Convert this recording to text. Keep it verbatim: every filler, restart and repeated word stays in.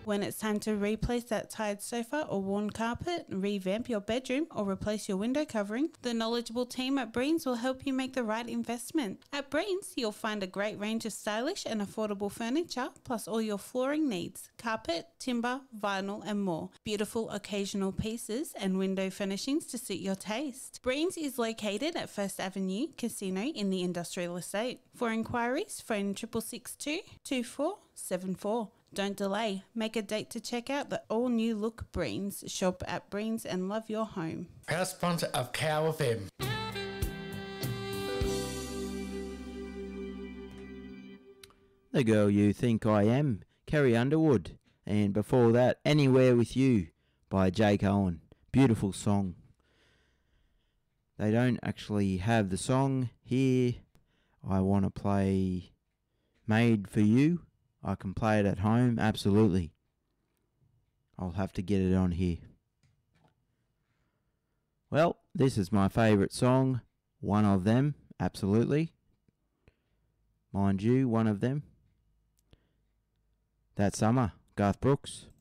When it's time to replace that tired sofa or worn carpet, revamp your bedroom or replace your window covering, the knowledgeable team at Breens will help you make the right investment. At Breens, you'll find a great range of stylish and affordable furniture, plus all your flooring needs, carpet, timber, vinyl and more. Beautiful occasional pieces and window furnishings to suit your taste. Breens is located at First Avenue Casino in the Industrial Estate. For inquiries, phone six six two, two four seven four. Don't delay. Make a date to check out the all-new look Breens. Shop at Breens and love your home. Proud sponsor of Cow F M. The Girl You Think I Am, Carrie Underwood. And before that, Anywhere With You by Jake Owen. Beautiful song. They don't actually have the song here. I want to play Made For You. I can play it at home, absolutely. I'll have to get it on here. Well, this is my favourite song. One of them, absolutely. Mind you, one of them. That Summer, Garth Brooks.